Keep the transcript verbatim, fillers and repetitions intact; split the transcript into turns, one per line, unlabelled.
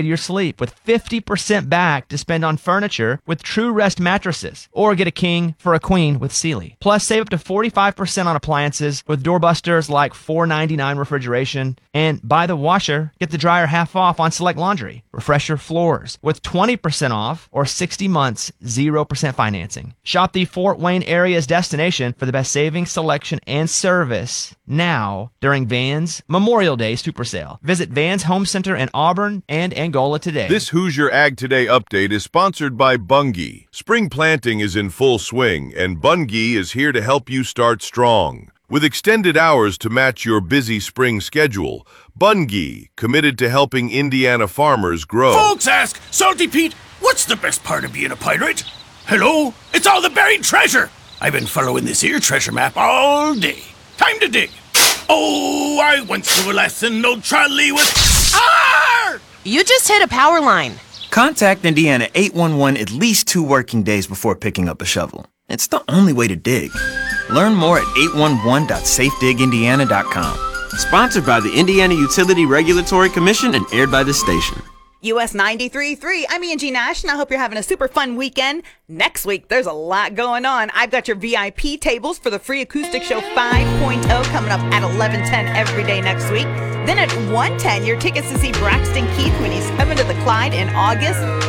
your sleep with fifty percent back to spend on furniture with True Rest mattresses, or get a king for a queen with Sealy. Plus, save up to forty-five percent on appliances with doorbusters like four ninety-nine refrigeration, and buy the washer, get the dryer half off on select laundry. Refresh your floors with twenty percent off or sixty months, zero percent financing. Shop the Fort Wayne area's destination for the best savings, selection, and service now during Vans Memorial Day Super Sale. Visit Vans Home Center in Auburn and Angola today.
This Hoosier Ag Today update is sponsored by Bunge. Spring planting is in full swing, and Bunge is here to help you start strong. With extended hours to match your busy spring schedule, Bunge, committed to helping Indiana farmers grow.
Folks ask, Salty Pete, what's the best part of being a pirate? Hello? It's all the buried treasure. I've been following this here treasure map all day. Time to dig. Oh, I once knew a lesson, no trolley with... Arr!
You just hit a power line.
Contact Indiana eight one one at least two working days before picking up a shovel. It's the only way to dig. Learn more at eight one one dot safe dig indiana dot com.
Sponsored by the Indiana Utility Regulatory Commission and aired by this station.
U S ninety-three point three, I'm Angie Nash, and I hope you're having a super fun weekend. Next week, there's a lot going on. I've got your V I P tables for the Free Acoustic Show five point oh coming up at eleven ten every day next week. Then at one ten, your tickets to see Braxton Keith when he's coming to the Clyde in August.